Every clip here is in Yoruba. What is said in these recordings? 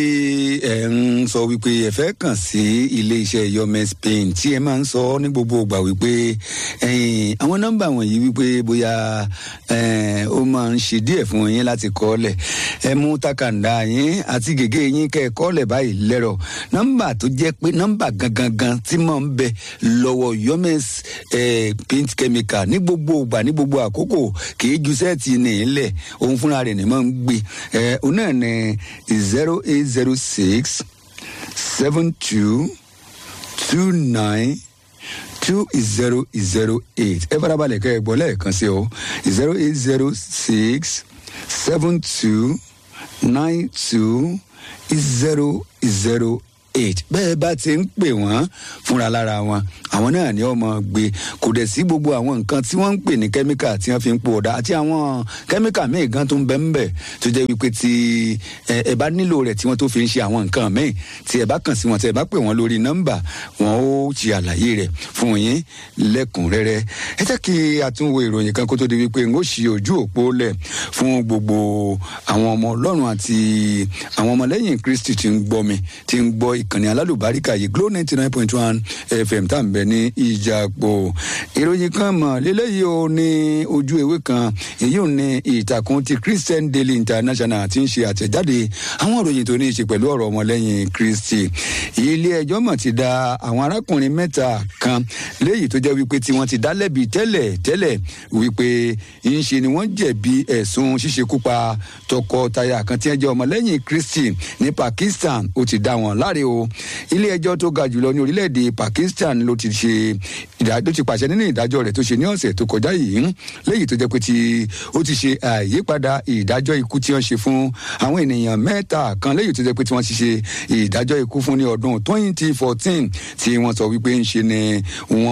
ẹ ń sọ wípé ẹ fẹ́ kàn sí ilé-iṣẹ́ Yomes Paint tí ẹ máa ń sọ ní gbogbo ìgbà wípé àwọn nọ́mbà wọ̀nyí wípé bóyá ó máa ń ṣe díẹ̀ fún yín láti kọ́lẹ̀ ẹ mú takàndá yín àti gègé yín kẹ́ ẹ kọ́lẹ̀ báyìí lẹ́rọ̀ nọ́mbà tó jẹ́ pé nọ́mbà gangan tí máa ń bẹ lọ́wọ́ Yomes Paint Chemical ní gbogbo ìgbà ní gbogbo àkókò kì í ju sẹ́ẹ̀tì ní ilẹ̀ òun fúnra rẹ̀ ní máa ń gbé òun náà ní 0806 72 29 2008 ẹ farabalẹ̀ kẹ́ ẹ gbọ́ lẹ́ẹ̀kan sí o 0806 72 92 008 bẹ́ẹ̀ bá ti ń pè wọ́n fúnra lára wọn àwọn náà ni ọmọ gbé kò dẹ̀ sí gbogbo àwọn nǹkan tí wọ́n ń pè ní kẹ́míkà tí wọ́n fi ń po ọ̀dà àti àwọn kẹ́míkà míì gan tó ń bẹ ń bẹ tó jẹ́ wípé tí ẹ bá nílò rẹ̀ tí wọ́n tó fi ń ṣe àwọn nǹkan míì tí ẹ bá kàn sí wọn tí ẹ bá pè wọ́n lórí nọ́mbà wọn ó ṣe àlàyé rẹ̀ fún yín lẹ́kùnrẹ́rẹ́ ẹ jẹ́ kí a tún wo ìròyìn kan kó tó di wípé n ó ṣí ojú òpó lẹ̀ fún gbogbo àwọn ọmọ Ọlọ́run àti àwọn ọmọlẹ́yìn Kristi tí ń gbọ́ mi tí ń gbọ́ ìkànnì alálùbáríkà yìí Glo 99.1 FM tá à ń bẹ ní Ìjàpọ̀ ìròyìn kan mọ̀ lélẹ́yìí o ní ojú ewé kan èyí ò ní ìtàkùn ti Christian Daily International tí ń ṣe àtẹ̀jáde àwọn ìròyìn tó ní í ṣe pẹ̀lú ọ̀rọ̀ ọmọlẹ́yìn Kristi ilé ẹjọ́ mọ̀ ti dá àwọn arákùnrin mẹ́ta kan léyìí tó jẹ́ wípé tí wọ́n ti dá lẹ́bi tẹ́lẹ̀ wípé ń ṣe ni wọ́n jẹ̀bi ẹ̀sùn ṣíṣekúpa tọkọtaya kan tí wọ́n jẹ́ ọmọlẹ́yìn Kristi ní Pakistan ó ti dá wọn láre o ilé ẹjọ́ tó ga jùlọ ní orílẹ̀-èdè Pakistan ló ti pàṣẹ nínú ìdájọ́ rẹ̀ tó ṣe ní ọ̀sẹ̀ tó kọjá yìí léyìí tó jẹ́ pé ó ti ṣe àyípadà ìdájọ́ ikú tí wọ́n ṣe fún àwọn ènìyàn mẹ́ta kan léyìí tó jẹ́ pé tí wọ́n ti ṣe ìdájọ́ ikú fún ní ọdún 2014 tí wọ́n sọ wípé ń ṣe ni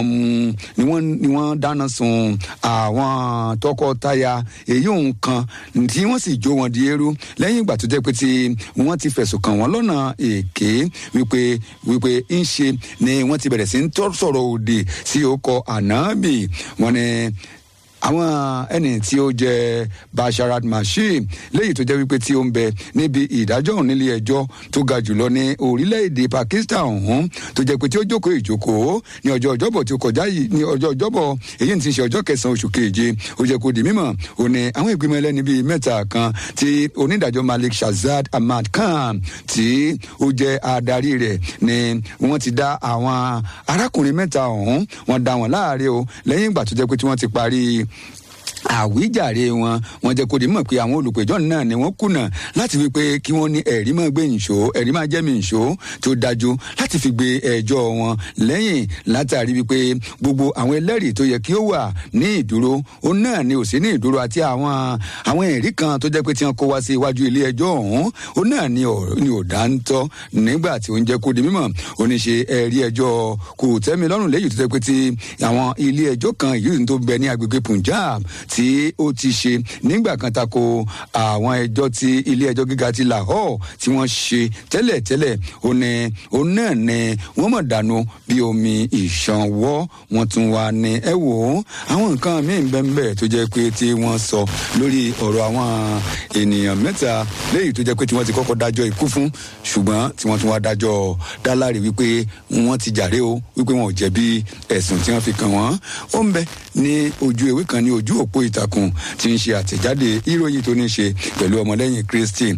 wọ́n dáná sun àwọn tọkọtaya èyí òun kan tí wọ́n sì jó wọn di eérú lẹ́yìn ìgbà tó jẹ́ pé tí wọ́n ti fẹ̀sùn kàn wọ́n lọ́nà èké wípé ń ṣe ni wọ́n ti bẹ̀rẹ̀ sí ń sọ̀rọ̀ òdì sí ọkọ̀ ànábì wọn ni àwọn ẹni tí ó jẹ́ Basharat Mashim léyìí tó jẹ́ wípé tí ó ń bẹ níbi ìdájọ́ ọ̀hún nílé ẹjọ́ tó ga jùlọ ní orílẹ̀-èdè Pakistan ọ̀hún tó jẹ́ pé tí ó jókòó ní ọjọ́ ọjọ́bọ̀ tí ó kọjá yìí ní ọjọ́ ọjọ́bọ̀ èyí tí ń ṣe ọjọ́ kẹsàn-án oṣù keje ó jẹ́ kó di mímọ̀ ó ní àwọn ìgbìmọ̀ ẹlẹ́ni bíi mẹ́ta kan tí onídàájọ́ Malik Shahzad Ahmad Khan tí ó jẹ́ adarí rẹ̀ ni wọ́n ti dá àwọn arákùnrin mẹ́ta ọ̀hún wọ́n dá wọn láàrẹ o lẹ́yìn ìgbà tó jẹ́ pé tí wọ́n ti parí àwíjàre wọn jẹ́ kó di mọ̀ pé àwọn olùpẹ̀jọ́ náà ni wọ́n kùnà láti wí pé kí wọ́n ní ẹ̀rí máa gbé ìṣó ẹ̀rí máa jẹ́ mi ìṣó tó dájú láti fi gbé ẹjọ́ wọn lẹ́yìn látàrí wípé gbogbo àwọn ẹlẹ́rìí tó yẹ kí ó wà ní ìdúró ó náà ni ò sí ní ìdúró àti àwọn ẹ̀rí kan tó jẹ́ pé tí wọ́n kó wá sí iwájú ilé ẹjọ́ ọ̀hún ó náà ni ò dáńtọ́ nígbà tí ó ń jẹ́ kó di mímọ̀ ó ní ṣe ẹ̀rí ẹjọ́ kò tẹ́mi lọ́rùn lẹ́yìn tó jẹ́ pé tí àwọn ilé ẹjọ́ kan yìí tó bẹ ní agbègbè Punjab tí ó ti ṣe nígbà kan tako àwọn ẹjọ́ tí ilé ẹjọ́ gíga ti Lahore tí wọ́n ṣe tẹ́lẹ̀ ó náà ni wọ́n mọ̀ dànù bí omi ìṣanwọ́ wọn tún wà ní ẹ wò ó àwọn nǹkan míì bẹ́ẹ̀ tó jẹ́ pé tí wọ́n sọ lórí ọ̀rọ̀ àwọn ènìyàn mẹ́ta léyìí tó jẹ́ pé tí wọ́n ti kọ́kọ́ dájọ́ ikú fún ṣùgbọ́n tí wọ́n tún wá dájọ́ dáláre wípé wọ́n ti jàre o wípé wọn ò jẹ̀bi ẹ̀sùn tí wọ́n fi kàn wọ́n ó ń bẹ ní ojú ewé kan ní ojú òpó ìtàkùn tí ń ṣe àtẹ̀jáde ìròyìn tó ní ṣe pẹ̀lú ọmọlẹ́yìn Kristi.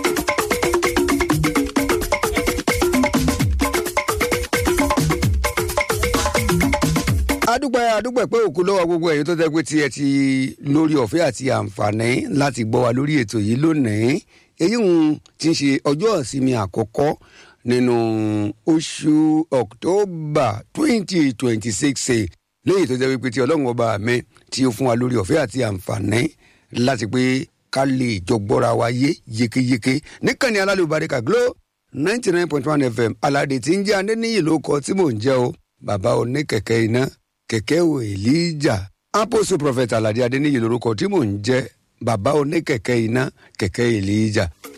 adúpẹ́ pé òkú lọ́wọ́ gbogbo ẹ̀yin tó jẹ́ pé tí ẹ ti lórí ọ̀fẹ́ àti àǹfààní láti gbọ́ wa lórí ètò yìí lónìí èyí tí ń ṣe ọjọ́ ìsinmi àkọ́kọ́ nínú oṣù October 2026 léyìí tó jẹ́ wípé tí Ọlọ́run ọba mi tí ó fún wa lórí ọ̀fẹ́ àti àǹfààní láti pé ká lè jọ gbọ́ra wa yé yékéyéké níkànnì alálùbáríkà Glo 99.1 FM aládé tí ń jẹ́ Adéníyì ló kọ tí mò ń jẹ́ o bàbá oníkẹ̀kẹ́ iná kẹ̀kẹ́ ò Èlíjà Apostle Prophet Aládé Adéníyì lórúkọ tí mò ń jẹ́ bàbá oníkẹ̀kẹ́ iná kẹ̀kẹ́ Èlíjà.